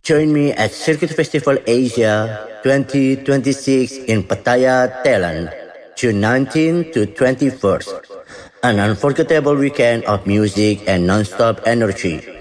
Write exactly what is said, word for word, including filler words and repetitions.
Join me at Circuit Festival Asia twenty twenty-six in Pattaya, Thailand, June nineteenth to twenty-first. An unforgettable weekend of music and non-stop energy.